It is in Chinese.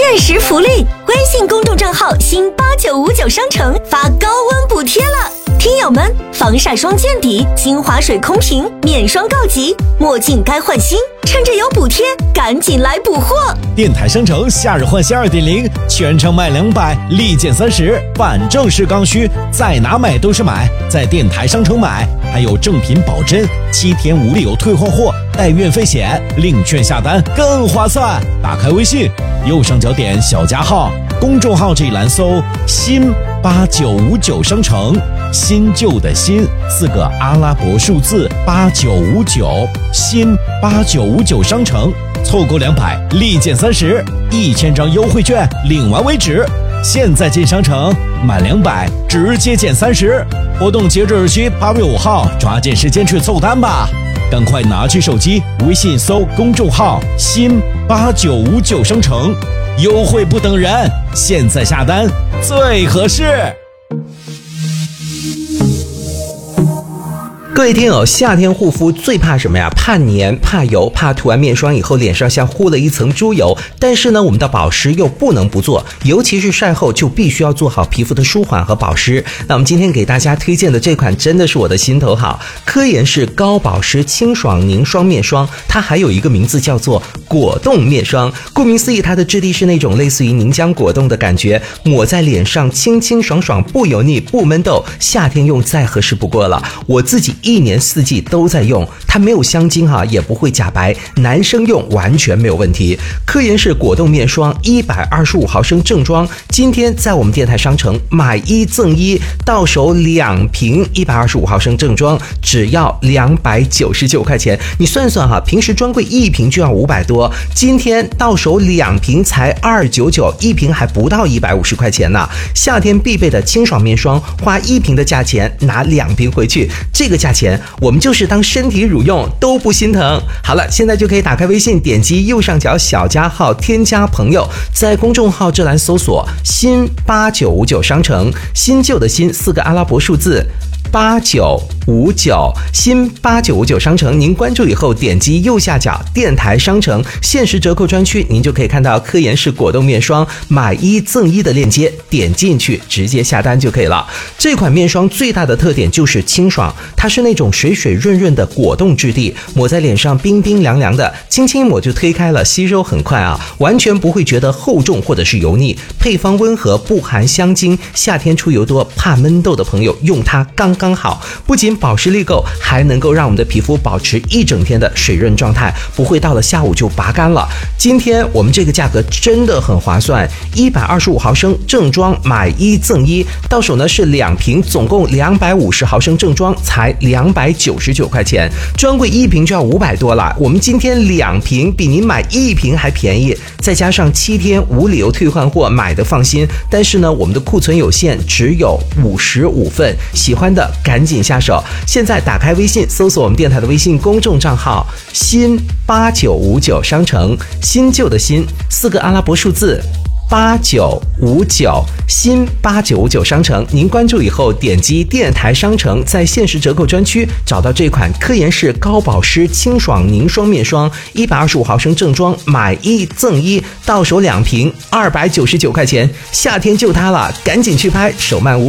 限时福利，微信公众账号新8959商城发高温补贴了。听友们，防晒霜见底，精华水空瓶，面霜告急，墨镜该换新，趁着有补贴，赶紧来补货！ 电台商城夏日换新 2.0， 全程卖200，立减30，反正是刚需，在哪买都是买，在电台商城买，还有正品保真，7天无理由退换货，带运费险，领券下单更划算。打开微信，右上角点小加号，公众号这一栏搜新8959商城，新旧的新4个阿拉伯数字8959，新8959商城，凑够200立减30，1000张优惠券领完为止。现在进商城，满200直接减30，活动截止日期8月5号，抓紧时间去凑单吧！赶快拿起手机，微信搜公众号新8959商城，优惠不等人，现在下单最合适。 各位听友，夏天护肤最怕什么呀？怕黏、怕油、怕涂完面霜以后脸上像糊了一层猪油。但是呢，我们的保湿又不能不做，尤其是晒后就必须要做好皮肤的舒缓和保湿。那我们今天给大家推荐的这款真的是我的心头好，科颜氏高保湿清爽凝霜面霜，它还有一个名字叫做果冻面霜。顾名思义，它的质地是那种类似于凝浆果冻的感觉，抹在脸上清清爽爽，不油腻不闷痘，夏天用再合适不过了。我自己1年4季都在用，它没有香精也不会假白，男生用完全没有问题。科颜氏果冻面霜125毫升正装，今天在我们电台商城买1赠1，到手2瓶125毫升正装，只要299块钱。你算算平时专柜1瓶就要500多，今天到手2瓶才299，一瓶还不到150块钱呢。夏天必备的清爽面霜，花1瓶的价钱拿2瓶回去，这个价钱我们就是当身体乳用都不心疼。好了，现在就可以打开微信，点击右上角小加号添加朋友，在公众号这栏搜索新8959商城，新旧的新4个阿拉伯数字8959，新8959商城，您关注以后点击右下角电台商城限时折扣专区，您就可以看到科颜氏果冻面霜买1赠1的链接，点进去直接下单就可以了。这款面霜最大的特点就是清爽，它是那种水水润润的果冻质地，抹在脸上冰冰凉凉的，轻轻一抹就推开了，吸收很快完全不会觉得厚重或者是油腻。配方温和，不含香精，夏天出油多怕闷痘的朋友用它刚刚好，不仅保湿力够，还能够让我们的皮肤保持1整天的水润状态，不会到了下午就拔干了。今天我们这个价格真的很划算，125毫升正装买1赠1，到手呢是2瓶，总共250毫升正装才299块钱，专柜1瓶就要500多了，我们今天2瓶比您买1瓶还便宜，再加上7天无理由退换货，买的放心。但是呢，我们的库存有限，只有55份，喜欢的赶紧下手。现在打开微信，搜索我们电台的微信公众账号新8959商城，新旧的新4个阿拉伯数字8959，新8959商城，您关注以后点击电台商城，在限时折扣专区找到这款科颜氏高保湿清爽凝霜面霜，125毫升正装买1赠1，到手2瓶299块钱，夏天就它了，赶紧去拍，手慢无